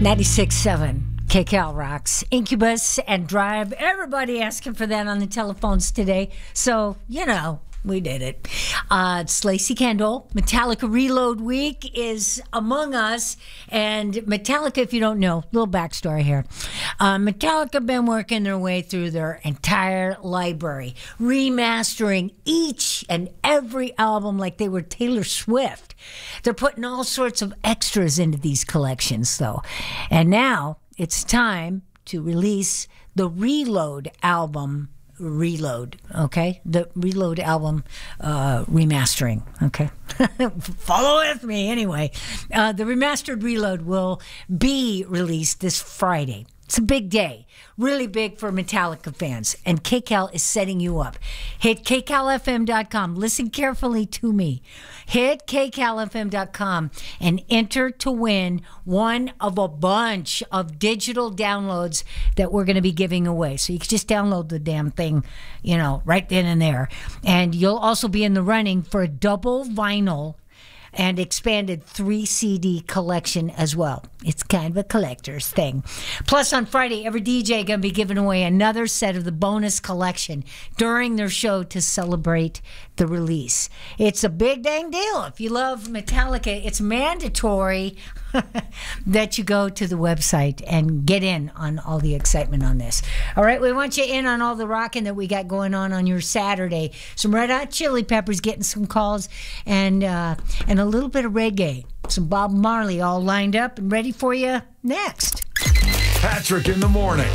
96.7 KCAL rocks. Incubus and Drive. Everybody asking for that on the telephones today. So, we did it. It's Lacey Kendall. Metallica Reload Week is among us. And Metallica, if you don't know, little backstory here. Metallica been working their way through their entire library, remastering each and every album like they were Taylor Swift. They're putting all sorts of extras into these collections, though. And now it's time to release the Reload album. Okay? The Reload album remastering, okay? Follow with me anyway. The remastered Reload will be released this Friday. It's a big day, really big for Metallica fans, and KCAL is setting you up. Hit KCALFM.com. Listen carefully to me. Hit KCALFM.com and enter to win one of a bunch of digital downloads that we're going to be giving away. So you can just download the damn thing, right then and there. And you'll also be in the running for a double vinyl and expanded 3 CD collection as well. It's kind of a collector's thing. Plus, on Friday, every DJ going to be giving away another set of the bonus collection during their show to celebrate the release. It's a big dang deal. If you love Metallica, it's mandatory that you go to the website and get in on all the excitement on this. All right, we want you in on all the rocking that we got going on your Saturday. Some Red Hot Chili Peppers getting some calls, and a little bit of reggae. Some Bob Marley all lined up and ready for you next. Patrick in the morning.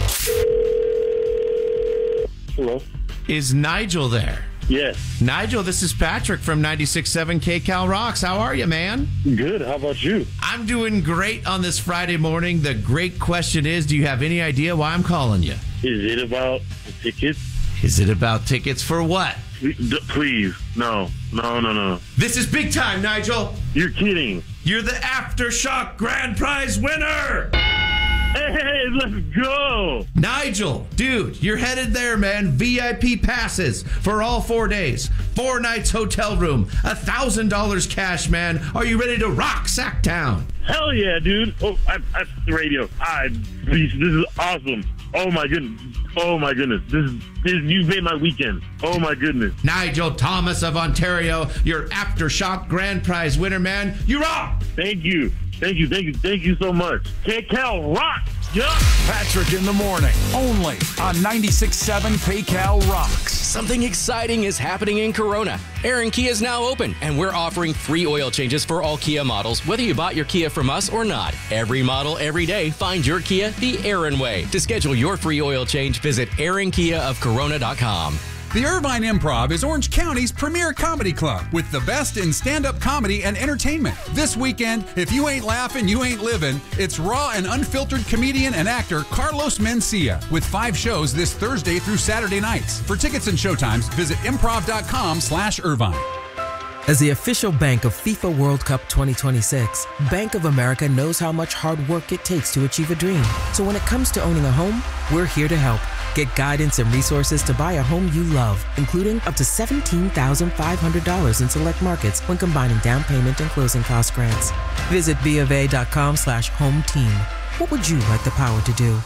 Hello. Is Nigel there? Yes. Nigel, this is Patrick from 96.7 KCAL Rocks. How are you, man? Good. How about you? I'm doing great on this Friday morning. The great question is, do you have any idea why I'm calling you? Is it about the tickets? Is it about tickets for what? Please. No. This is big time, Nigel. You're kidding. You're the Aftershock Grand Prize winner. Hey, let's go. Nigel, dude, you're headed there, man. VIP passes for all 4 days. 4 nights hotel room. $1,000 cash, man. Are you ready to rock Sacktown? Hell yeah, dude. Oh, I the radio. This is awesome. Oh my goodness. This you've made my weekend. Oh my goodness. Nigel Thomas of Ontario, your Aftershock Grand Prize winner, man. You rock. Thank you so much. KCAL rock. Yeah. Patrick in the morning, only on 96.7 KCAL Rocks. Something exciting is happening in Corona. Aaron Kia is now open, and we're offering free oil changes for all Kia models, whether you bought your Kia from us or not. Every model, every day, find your Kia the Aaron way. To schedule your free oil change, visit AaronKiaofCorona.com. The Irvine Improv is Orange County's premier comedy club with the best in stand-up comedy and entertainment. This weekend, if you ain't laughing, you ain't living. It's raw and unfiltered comedian and actor Carlos Mencia with 5 shows this Thursday through Saturday nights. For tickets and showtimes, visit improv.com/Irvine. As the official bank of FIFA World Cup 2026, Bank of America knows how much hard work it takes to achieve a dream. So when it comes to owning a home, we're here to help. Get guidance and resources to buy a home you love, including up to $17,500 in select markets when combining down payment and closing cost grants. Visit BofA.com/home team. What would you like the power to do?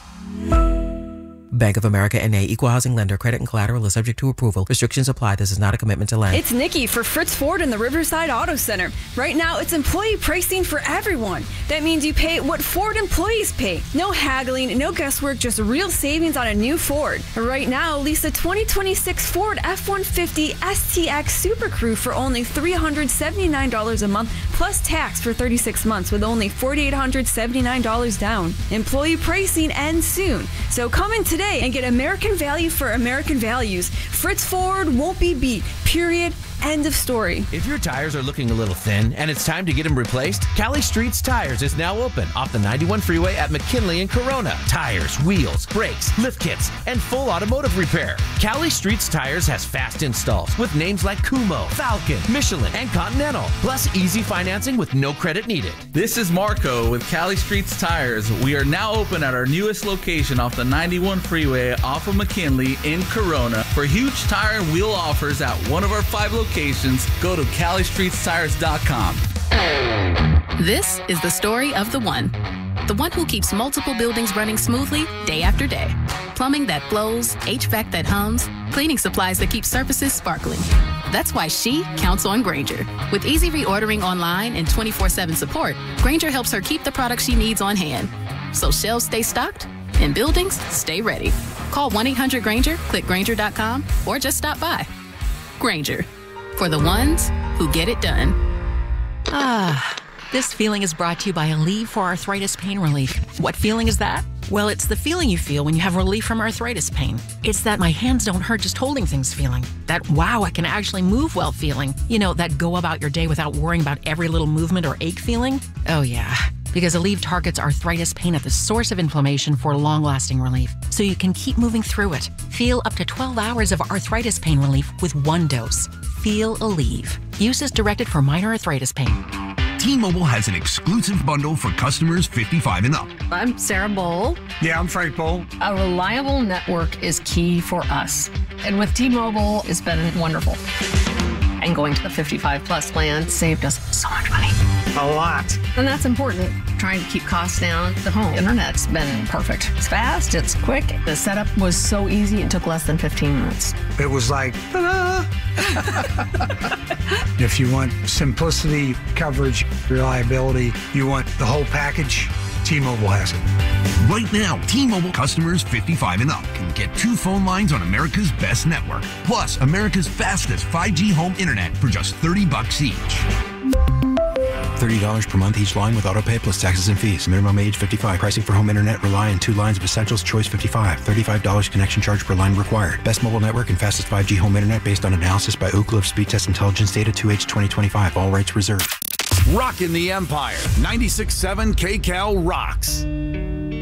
Bank of America N.A. Equal Housing Lender. Credit and collateral is subject to approval. Restrictions apply. This is not a commitment to lend. It's Nikki for Fritz Ford in the Riverside Auto Center. Right now, it's employee pricing for everyone. That means you pay what Ford employees pay. No haggling, no guesswork, just real savings on a new Ford. Right now, lease a 2026 Ford F-150 STX Super Crew for only $379 a month, plus tax for 36 months with only $4,879 down. Employee pricing ends soon. So come in today and get American value for American values. Fritz Ford won't be beat. Period. End of story. If your tires are looking a little thin and it's time to get them replaced, Cali Streets Tires is now open off the 91 freeway at McKinley and Corona. Tires, wheels, brakes, lift kits, and full automotive repair. Cali Streets Tires has fast installs with names like Kumho, Falcon, Michelin, and Continental, plus easy financing with no credit needed. This is Marco with Cali Streets Tires. We are now open at our newest location off the 91 freeway off of McKinley in Corona. For huge tire and wheel offers at one of our 5 locations, go to CaliStreetsTires.com. This is the story of the one. the one who keeps multiple buildings running smoothly day after day. Plumbing that flows, HVAC that hums, cleaning supplies that keep surfaces sparkling. That's why she counts on Grainger. With easy reordering online and 24/7 support, Grainger helps her keep the products she needs on hand. So shelves stay stocked and buildings stay ready. Call 1-800-GRAINGER, click Grainger.com, or just stop by. Grainger, for the ones who get it done. This feeling is brought to you by Aleve for arthritis pain relief. What feeling is that? Well, it's the feeling you feel when you have relief from arthritis pain. It's that my hands don't hurt just holding things feeling. That wow, I can actually move well feeling. You know, that go about your day without worrying about every little movement or ache feeling. Oh yeah, because Aleve targets arthritis pain at the source of inflammation for long-lasting relief, so you can keep moving through it. Feel up to 12 hours of arthritis pain relief with one dose. Feel Aleve. Use is directed for minor arthritis pain. T-Mobile has an exclusive bundle for customers 55 and up. I'm Sarah Bowl. Yeah, I'm Frank Bowl. A reliable network is key for us. And with T-Mobile, it's been wonderful. And going to the 55 plus plan saved us so much money. A lot. And that's important. Trying to keep costs down. The home internet's been perfect. It's fast, it's quick. The setup was so easy, it took less than 15 minutes. It was like, ta-da! If you want simplicity, coverage, reliability, you want the whole package, T-Mobile has it. Right now, T-Mobile customers 55 and up can get 2 phone lines on America's best network, plus America's fastest 5G home internet for just $30 each. $30 per month each line with autopay plus taxes and fees. Minimum age 55. Pricing for home internet rely on 2 lines of Essentials Choice 55. $35 connection charge per line required. Best mobile network and fastest 5G home internet based on analysis by Ookla of Speed Test Intelligence data 2H 2025. All rights reserved. Rockin' the Empire. 96.7 KCAL rocks.